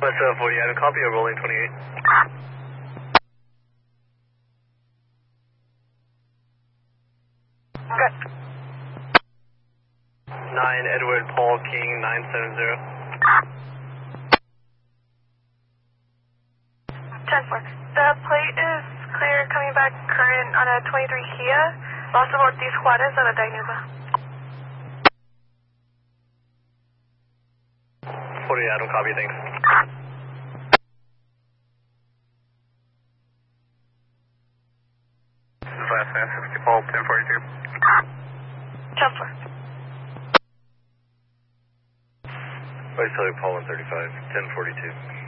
West 40, Adam, copy a rolling 28. Good. 9 Edward Paul King 970. 10-4. The plate is clear coming back current on a 23 Kia, Los Ortiz Juarez a la Dinuba. 40, Adam, copy, thanks. This is last man 60 Paul 1042. 10-4. West Paul 135, 1042.